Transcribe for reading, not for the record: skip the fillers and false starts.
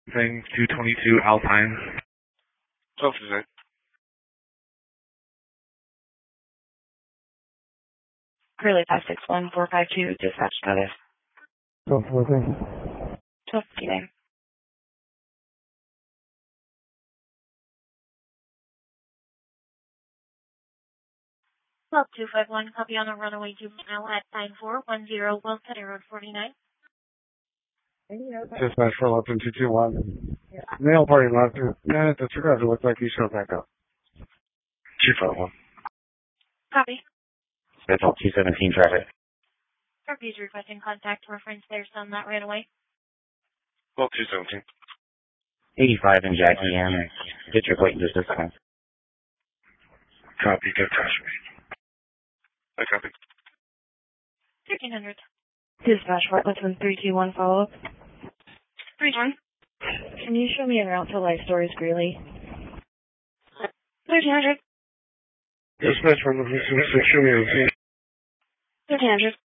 Thing 222 Alpine. 12%. Curly 561452, dispatch status. 12-4, 12 name. 12251, copy on a runaway juvenile at 9410 Wilson Road 49. Dispatch for 11221. Male party lot. The two guys look like he showed back up. 251. Copy. Schedule 217 traffic. Curfew's requesting contact reference their son that ran away. 217. 85 in Jackie M. District wait just a second. Copy, get attached me. I copy. 1300. Dispatch for Listen 321 follow up. 31. Can you show me a route to Life Stories Greeley? 1300. Dispatch for 156, show me a 1300.